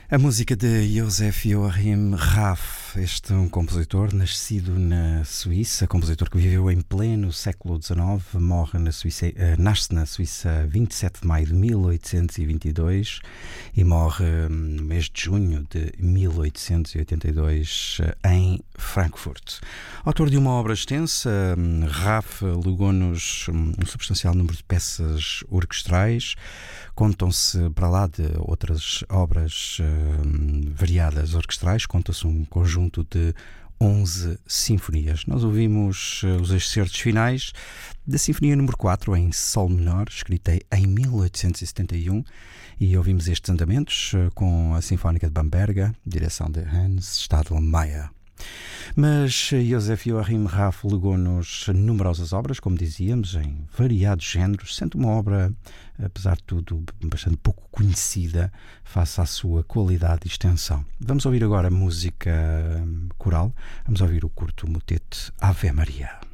A música de Josef Joachim Raff, este é um compositor nascido na Suíça, compositor que viveu em pleno século XIX, nasce na Suíça 27 de maio de 1822 e morre no mês de junho de 1882 em Frankfurt. Autor de uma obra extensa, Raff legou-nos um substancial número de peças orquestrais. Contam-se, para lá de outras obras variadas orquestrais, conta-se um conjunto de 11 sinfonias. Nós ouvimos os excertos finais da Sinfonia número 4 em Sol menor, escrita em 1871, e ouvimos estes andamentos com a Sinfónica de Bamberga, direção de Hans Stadelmeier. Mas Josef Joachim Raff legou-nos numerosas obras, como dizíamos, em variados géneros, sendo uma obra, apesar de tudo, bastante pouco conhecida face à sua qualidade e extensão. Vamos ouvir agora música coral, vamos ouvir o curto motete Ave Maria.